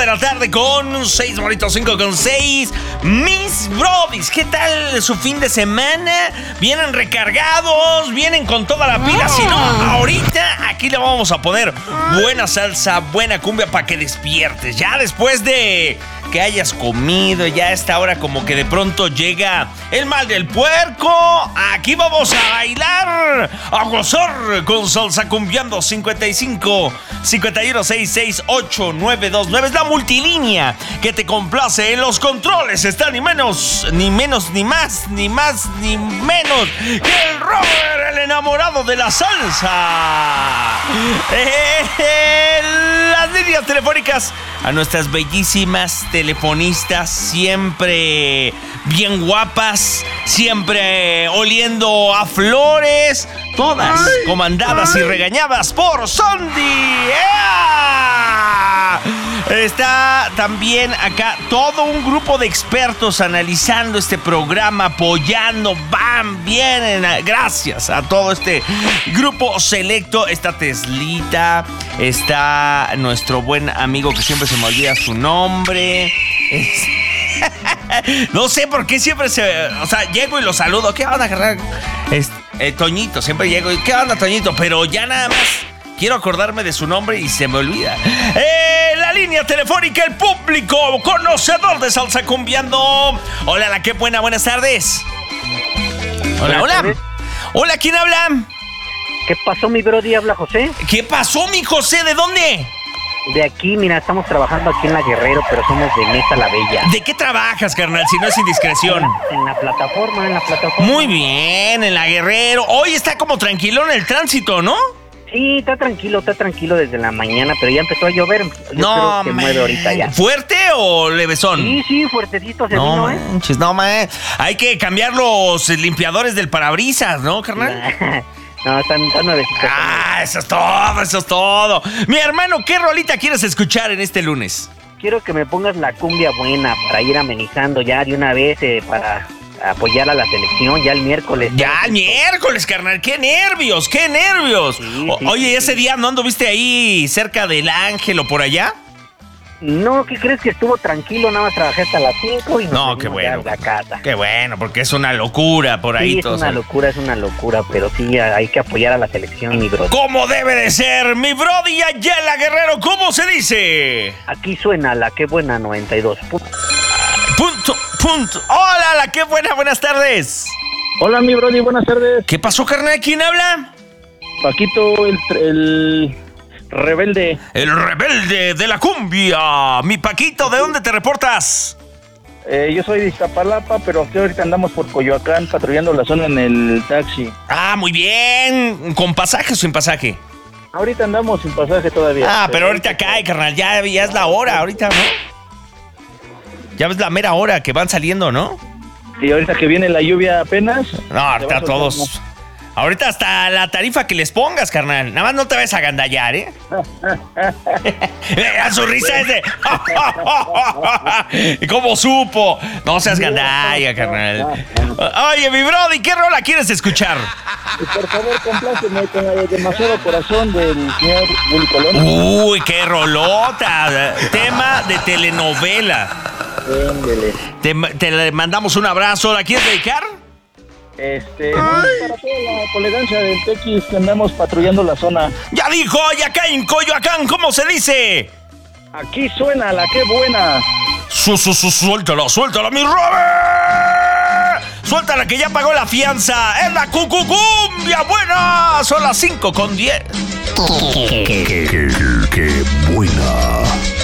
de la tarde con 6 bonitos, 5 con 6. Mis brodis, ¿qué tal su fin de semana? ¿Vienen recargados? ¿Vienen con toda la pila? Si no, ahorita aquí le vamos a poner buena salsa, buena cumbia para que despiertes. Ya después de que hayas comido, ya a esta hora como que de pronto llega el mal del puerco. Aquí vamos a bailar, a gozar con salsa cumbiando. 55 51 66 8929 es la multilínea que te complace. En los controles está ni menos, ni menos, ni más, ni más, ni menos que el Robert, el enamorado de la salsa. Las líneas telefónicas a nuestras bellísimas telefonistas, siempre bien guapas, siempre oliendo a flores, todas comandadas y regañadas por Sondi. Está también acá todo un grupo de expertos analizando este programa, apoyando, van, vienen, gracias a todo este grupo selecto. Está Teslita, está nuestro buen amigo que siempre se me olvida su nombre. No sé por qué siempre llego y lo saludo. ¿Qué onda, carnal? Toñito, siempre llego y ¿qué onda, Toñito? Pero ya nada más quiero acordarme de su nombre y se me olvida. La línea telefónica, el público conocedor de salsa cumbiando. Hola, la qué buena, buenas tardes. Hola, hola. Hola, ¿quién habla? ¿Qué pasó, mi brody? Habla José. ¿Qué pasó, mi José? ¿De dónde? De aquí, mira, estamos trabajando aquí en La Guerrero, pero somos de Mesa La Bella. ¿De qué trabajas, carnal, si no es indiscreción? En la plataforma, Muy bien, en La Guerrero. Hoy está como tranquilón el tránsito, ¿no? Sí, está tranquilo desde la mañana, pero ya empezó a llover. No, creo que mueve ahorita ya. ¿Fuerte o levesón? Sí, fuertecito se no, vino, manches, no, man. Hay que cambiar los limpiadores del parabrisas, ¿no, carnal? No, están nuevecitos. Eso es todo. Mi hermano, ¿qué rolita quieres escuchar en este lunes? Quiero que me pongas la cumbia buena para ir amenizando ya de una vez, para apoyar a la selección ya el miércoles. Ya el miércoles, carnal, qué nervios. Sí, Oye, ese día no anduviste ahí cerca del Ángel o por allá. No, ¿qué crees? Que estuvo tranquilo, nada más trabajé hasta las 5 y no, qué bueno. A la casa. Qué bueno, porque es una locura por ahí. Sí, es una locura, pero sí, hay que apoyar a la selección, mi brody. ¿Cómo debe de ser, mi brody? Allá en La Guerrero, ¿cómo se dice? Aquí suena la qué buena 92. Punto. Hola, la qué buena, buenas tardes. Hola, mi brody, buenas tardes. ¿Qué pasó, carnal? ¿Quién habla? Paquito, el rebelde. El rebelde de la cumbia. Mi Paquito, ¿de dónde te reportas? Yo soy de Iztapalapa, pero aquí ahorita andamos por Coyoacán patrullando la zona en el taxi. Muy bien. ¿Con pasaje o sin pasaje? Ahorita andamos sin pasaje todavía. Pero ahorita cae, carnal. Ya es la hora, ahorita, ¿no? Ya ves la mera hora que van saliendo, ¿no? Sí, ahorita que viene la lluvia apenas. No, ahorita todos. Ahorita hasta la tarifa que les pongas, carnal. Nada más no te vayas a agandallar, ¿eh? A su risa es de... ¿Cómo supo? No seas gandalla, carnal. Oye, mi brody, ¿qué rola quieres escuchar? Por favor, compláceme con el Demasiado Corazón del señor Willy Colón. Uy, qué rolota. Tema de telenovela. Te le mandamos un abrazo. ¿La quieres dedicar? Para toda la colegancia del Tequis que andamos patrullando la zona. Ya dijo, y acá en Coyoacán, ¿cómo se dice? Aquí suena la qué buena. Suéltala, mi Robert. Suéltala que ya pagó la fianza. Es la cumbia buena. Son las 5:10. Qué buena.